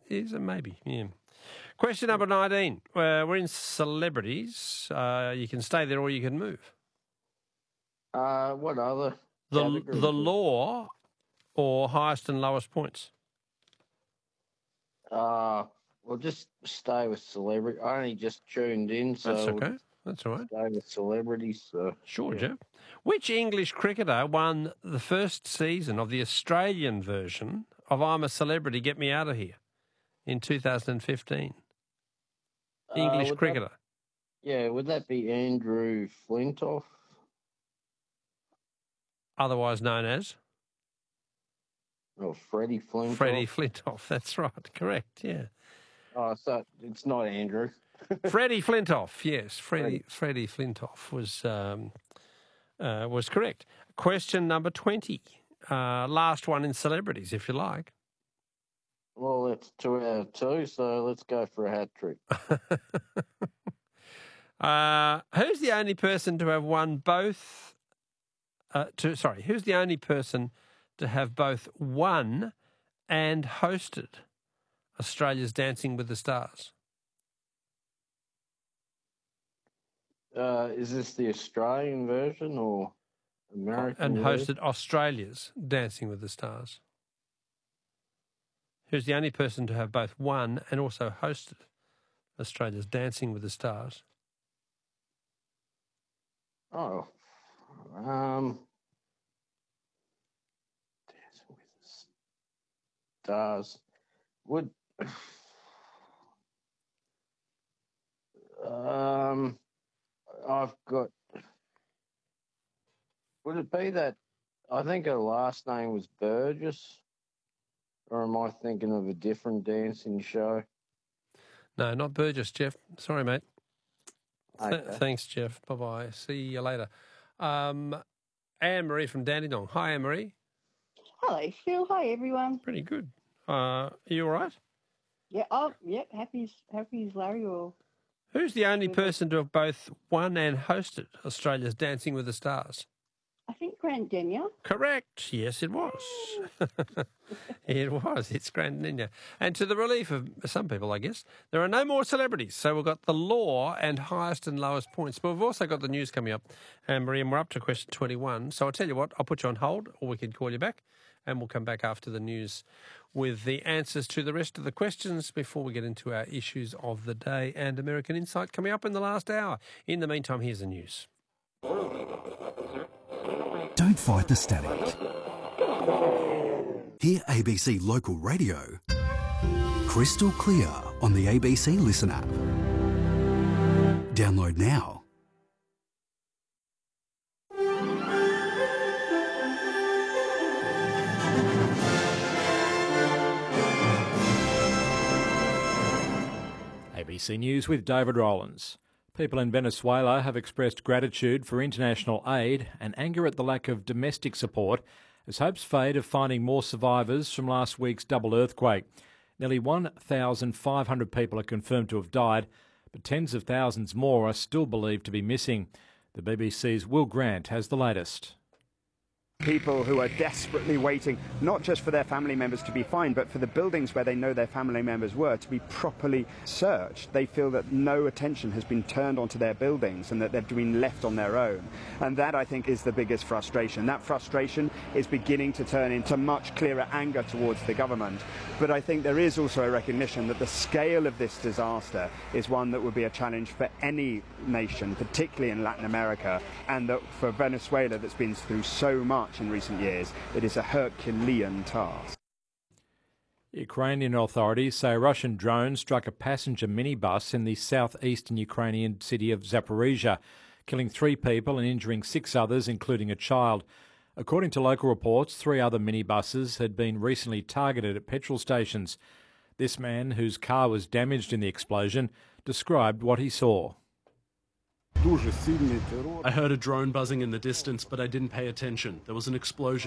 is a maybe, yeah. Question number 19. We're in celebrities. You can stay there or you can move. What other The categories? law or highest and lowest points? Well, just stay with celebrity. I only just tuned in, so That's okay. That's all right. stay with celebrities. So, Sure, yeah. Jeff. Which English cricketer won the first season of the Australian version of I'm a Celebrity, Get Me Out of Here in 2015? English cricketer. Would that be Andrew Flintoff? Otherwise known as? Or Freddie Flintoff? Freddie Flintoff, that's right. Correct, yeah. Oh, so it's not Andrew. Freddie Flintoff, yes. Freddie Flintoff was correct. Question number 20. Last one in celebrities, if you like. Well, it's 2 out of 2, so let's go for a hat trick. Who's the only person to have won both? Who's the only person to have both won and hosted Australia's Dancing with the Stars? Is this the Australian version or American And version? hosted Australia's Dancing with the Stars. Who's the only person to have both won and also hosted Australia's Dancing with the Stars? Oh, Dancing with the Stars. I've got. Would it be that? I think her last name was Burgess, or am I thinking of a different dancing show? No, not Burgess, Jeff. Sorry, mate. Okay. Thanks, Jeff. Bye-bye. See you later. Anne-Marie from Dandenong. Hi, Anne-Marie. Hello, Phil. Hi, everyone. Pretty good. Are you all right? Yeah. Oh, yep. Happy as Larry. Or Who's the only person to have both won and hosted Australia's Dancing with the Stars? I think Grant Denyer. Correct. Yes, it was. It was. It's Grant Denyer. And to the relief of some people, I guess, there are no more celebrities. So we've got the law and highest and lowest points. But we've also got the news coming up. And Maria, we're up to question 21. So I'll tell you what, I'll put you on hold or we can call you back. And we'll come back after the news with the answers to the rest of the questions before we get into our issues of the day and American Insight coming up in the last hour. In the meantime, here's the news. Don't fight the static. Hear ABC Local Radio crystal clear on the ABC Listen app. Download now. ABC News with David Rowlands. People in Venezuela have expressed gratitude for international aid and anger at the lack of domestic support as hopes fade of finding more survivors from last week's double earthquake. Nearly 1,500 people are confirmed to have died, but tens of thousands more are still believed to be missing. The BBC's Will Grant has the latest. People who are desperately waiting, not just for their family members to be found, but for the buildings where they know their family members were to be properly searched. They feel that no attention has been turned onto their buildings and that they've been left on their own. And that, I think, is the biggest frustration. That frustration is beginning to turn into much clearer anger towards the government. But I think there is also a recognition that the scale of this disaster is one that would be a challenge for any nation, particularly in Latin America, and that for Venezuela, that's been through so much in recent years, it is a Herculean task. Ukrainian authorities say a Russian drone struck a passenger minibus in the southeastern Ukrainian city of Zaporizhia, killing 3 people and injuring 6 others, including a child. According to local reports, 3 other minibuses had been recently targeted at petrol stations. This man, whose car was damaged in the explosion, described what he saw. I heard a drone buzzing in the distance, but I didn't pay attention. There was an explosion.